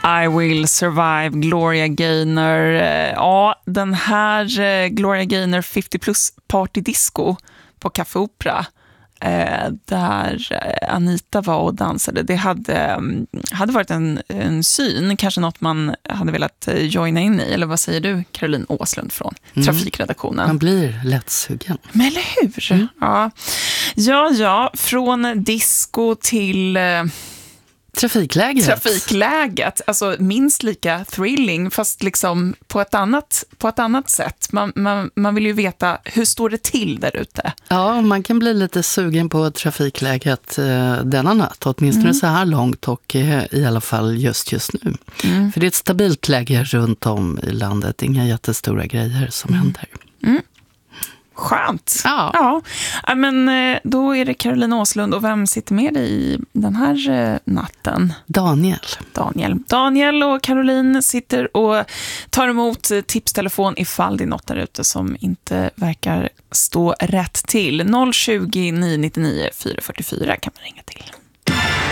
I Will Survive, Gloria Gaynor. Ja, den här Gloria Gaynor 50 plus partydisco på Café Opera, där Anita var och dansade. Det hade varit en syn, kanske något man hade velat joina in i. Eller vad säger du, Caroline Åslund från Trafikredaktionen? Man blir lätt sugen. Men eller hur? Ja, från disco till... Trafikläget, alltså minst lika thrilling, fast liksom på ett annat sätt. Man vill ju veta, hur står det till där ute? Ja, man kan bli lite sugen på trafikläget denna natt, åtminstone så här långt och i alla fall just nu. För det är ett stabilt läge runt om i landet, inga jättestora grejer som händer. Skönt. Ja. Men då är det Caroline Åslund, och vem sitter med i den här natten? Daniel och Caroline sitter och tar emot tipstelefon ifall det är något där ute som inte verkar stå rätt till. 020 999 444 kan man ringa till.